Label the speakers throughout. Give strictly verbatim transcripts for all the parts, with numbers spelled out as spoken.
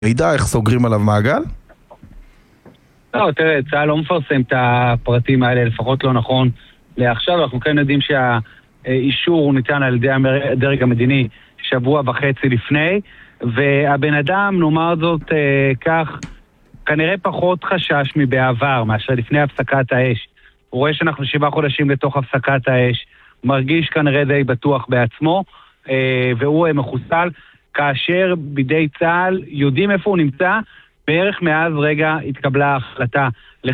Speaker 1: ידע איך סוגרים עליו מעגל?
Speaker 2: לא, תראה, צה"ל לא מפרסם את הפרטים האלה, לפחות לא נכון לעכשיו. אנחנו כן יודעים שהאישור ניתן על ידי הדרג המדיני שבוע וחצי לפני, והבן אדם, נאמר זאת כך, כנראה פחות חשש מבעבר, מאשר לפני הפסקת האש. הוא רואה שאנחנו שבעה חודשים לתוך הפסקת האש, מרגיש כנראה די בטוח בעצמו, והוא מחוסל, כאשר בידי צה"ל יודעים איפה הוא נמצא, בערך מאז רגע התקבלה ההחלטה.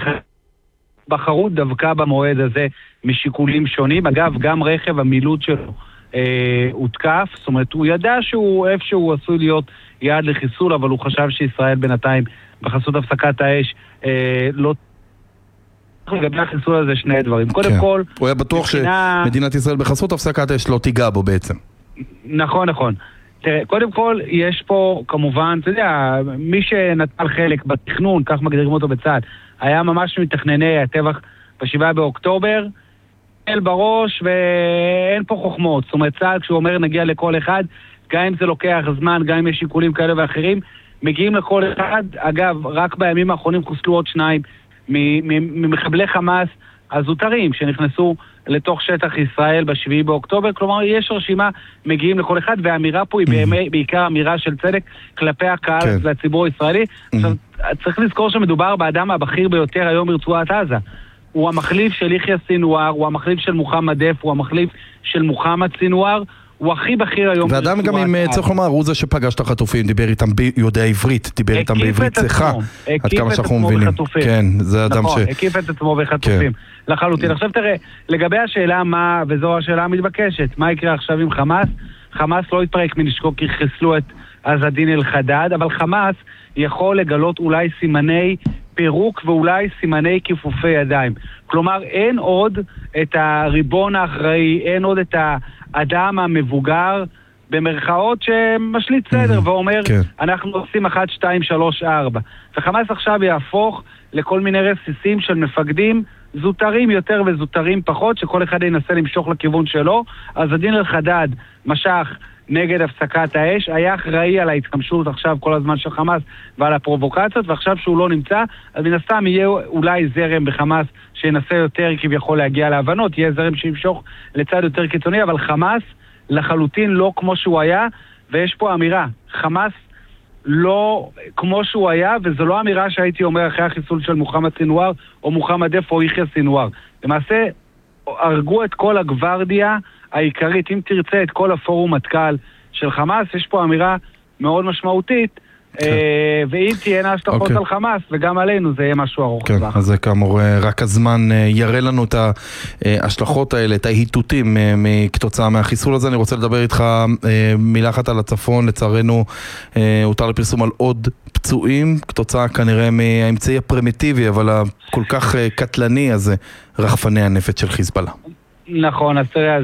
Speaker 2: בחרו דווקא במועד הזה משיקולים שונים. אגב, גם רכב המילוט שלו אה, הותקף, זאת אומרת, הוא ידע שהוא איפשהו עשוי להיות יעד לחיסול, אבל הוא חשב שישראל בינתיים בחסות הפסקת האש אה, לא... לגבי החיסול הזה שני דברים. קודם
Speaker 1: כן.
Speaker 2: כל...
Speaker 1: הוא היה בטוח מבחינה... שמדינת ישראל בחסות הפסקת האש לא תיגע בו בעצם. נכון,
Speaker 2: נכון. תראה, קודם כל, יש פה, כמובן, אתה יודע, מי שנטל חלק בתכנון, כך מגדירים אותו בצד, היה ממש מתכנני הטבח בשבעה באוקטובר, אל בראש, ואין פה חוכמות. זאת אומרת, צה"ל, כשהוא אומר נגיע לכל אחד, גם אם זה לוקח זמן, גם אם יש שיקולים כאלה ואחרים, מגיעים לכל אחד. אגב, רק בימים האחרונים חוסלו עוד שניים ממחבלי חמאס הזוטרים, שנכנסו לתוך שטח ישראל בשביעי באוקטובר, כלומר יש רשימה, מגיעים לכל אחד, והאמירה פה היא mm-hmm. בעיקר אמירה של צדק כלפי הקהל כן. לציבור הישראלי. Mm-hmm. עכשיו, צריך לזכור שמדובר באדם הבכיר ביותר היום ברצועת עזה. הוא המחליף של יחיא סינואר, הוא המחליף של מוחמד דף, הוא המחליף של מוחמד סינואר, הוא הכי בכיר היום.
Speaker 1: ואדם גם אם צריך לומר, הוא זה שפגש את החטופים, דיבר איתם ביודע עברית, דיבר איתם בעברית צחה, עד כמה שאנחנו מבינים. כן, זה אדם ש...
Speaker 2: נכון, הקיף את עצמו בחטופים. לחלוטין. עכשיו תראה, לגבי השאלה מה, וזו השאלה המתבקשת, מה יקרה עכשיו עם חמאס? חמאס לא יתפרק מנשקו כי חיסלו את עז א-דין אל-חדד, אבל חמאס יכול לגלות אולי סימני פירוק ואולי סימני כיפופי ידיים. כלומר, אין עוד את הריבון האחראי, אין עוד את האדם המבוגר במרכאות שמשליט סדר mm-hmm. ואומר, כן. אנחנו עושים אחת, שתיים, שלוש, ארבע. וחמאס עכשיו יהפוך לכל מיני רסיסים של מפקדים זוטרים יותר וזוטרים פחות, שכל אחד ינסה למשוך לכיוון שלו. אז א-דין אל-חדד משך נגד הפסקת האש, היה אחראי על ההתחמשות עכשיו כל הזמן של חמאס ועל הפרובוקציות, ועכשיו שהוא לא נמצא, אז מן הסתם יהיה אולי זרם בחמאס שינסה יותר כביכול להגיע להבנות, יהיה זרם שימשוך לצד יותר קיצוני, אבל חמאס לחלוטין לא כמו שהוא היה, ויש פה אמירה, חמאס לא כמו שהוא היה, וזו לא אמירה שהייתי אומר אחרי החיסול של מוחמד סינואר או מוחמד דף או יחיא סינואר. למעשה הרגו את כל הגוורדיה העיקרית, אם תרצה את כל הפורום מטכ"ל של חמאס, יש פה אמירה מאוד משמעותית, ואם תהיינה השלכות על חמאס וגם עלינו, זה יהיה משהו ארוך טווח.
Speaker 1: אז זה כאמור, רק הזמן יראה לנו את ההשלכות האלה, את ההיטוטים כתוצאה מהחיסול הזה. אני רוצה לדבר איתך מילה אחת על הצפון, לצערנו הותר לפרסום על עוד פצועים, כתוצאה כנראה מהאמצעי הפרימיטיבי, אבל הכל כך קטלני הזה, רחפני הנפץ של חיזבאללה.
Speaker 2: נכון, אז תראה, אז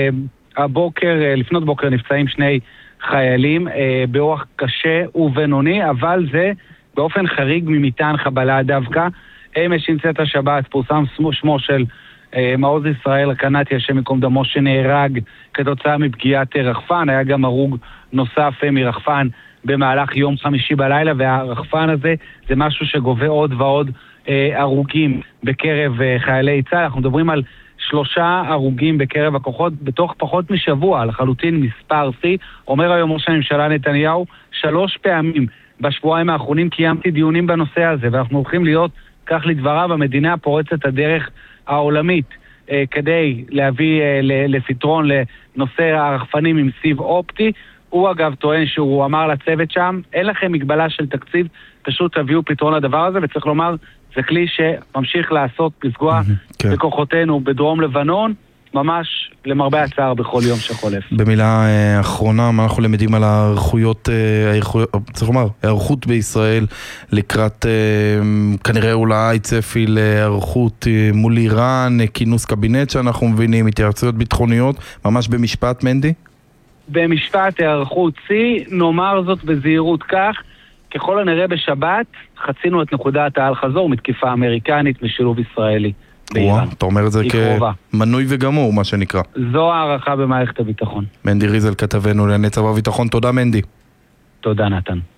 Speaker 2: הבוקר, לפנות בוקר נפצעים שני חיילים אה, באורח קשה ובינוני, אבל זה באופן חריג ממטען חבלה דווקא. אמש נמצאת השבת, פורסם שמו של אה, מעוז ישראל הקנתי, השם מקום דמו, שנהרג כתוצאה מפגיעת רחפן. היה גם הרוג נוסף אה, מרחפן במהלך יום חמישי בלילה, והרחפן הזה זה משהו שגובה עוד ועוד אה, הרוגים בקרב אה, חיילי צה"ל. אנחנו מדברים על שלושה הרוגים בקרב הכוחות בתוך פחות משבוע, לחלוטין מספר C. אומר היום ראש הממשלה נתניהו, שלוש פעמים בשבועיים האחרונים קיימתי דיונים בנושא הזה, ואנחנו הולכים להיות, כך לדבריו, המדינה פורצת הדרך העולמית אה, כדי להביא אה, לפתרון לנושא הרחפנים עם סיב אופטי. הוא אגב טוען שהוא אמר לצוות שם, אין לכם מגבלה של תקציב, פשוט תביאו פתרון לדבר הזה, וצריך לומר, זה כלי שממשיך לעשות פסגוע בכוחותינו בדרום לבנון, ממש למרבה הצער בכל יום שחולף.
Speaker 1: במילה אחרונה, מה אנחנו למדים על הערכויות, צריך לומר, הערכות בישראל לקראת כנראה אולי צפי לערכות מול איראן, כינוס קבינט שאנחנו מבינים, התייעצויות ביטחוניות, ממש במשפט, מנדי?
Speaker 2: במשפט הערכות C, נאמר זאת בזהירות כך, ככל הנראה בשבת חצינו את נקודת העל חזור מתקיפה אמריקנית משילוב ישראלי באיראן.
Speaker 1: אתה אומר את זה כמנוי וגמור, מה שנקרא.
Speaker 2: זו הערכה במערכת הביטחון.
Speaker 1: מנדי ריזל כתבנו לענייני צבא וביטחון, תודה מנדי.
Speaker 2: תודה נתן.